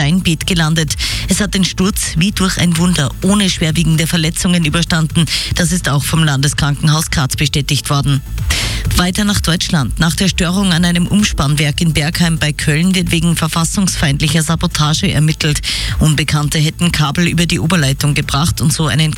Steinbeet gelandet. Es hat den Sturz wie durch ein Wunder ohne schwerwiegende Verletzungen überstanden. Das ist auch vom Landeskrankenhaus Graz bestätigt worden. Weiter nach Deutschland. Nach der Störung an einem Umspannwerk in Bergheim bei Köln wird wegen verfassungsfeindlicher Sabotage ermittelt. Unbekannte hätten Kabel über die Oberleitung gebracht und so einen